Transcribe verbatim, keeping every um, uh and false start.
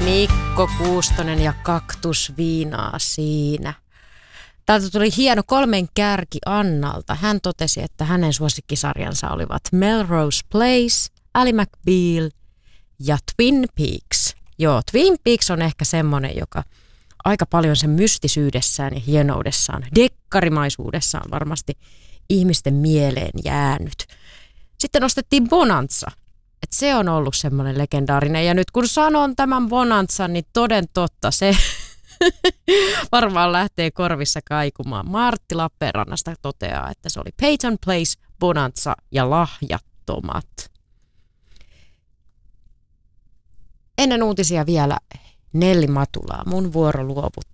Mikko Kuustonen ja kaktusviinaa siinä. Täältä tuli hieno kolmen kärki Annalta. Hän totesi, että hänen suosikkisarjansa olivat Melrose Place, Ally McBeal ja Twin Peaks. Joo, Twin Peaks on ehkä semmoinen, joka aika paljon sen mystisyydessään ja hienoudessaan, dekkarimaisuudessaan varmasti ihmisten mieleen jäänyt. Sitten nostettiin Bonanza. Et se on ollut semmoinen legendaarinen. Ja nyt kun sanon tämän Bonanzan, niin toden totta se varmaan lähtee korvissa kaikumaan. Martti Lappeenrannasta toteaa, että se oli Peyton Place, Bonanza ja Lahjattomat. Ennen uutisia vielä Nelli Matulaa. Mun vuoro luovuttaa.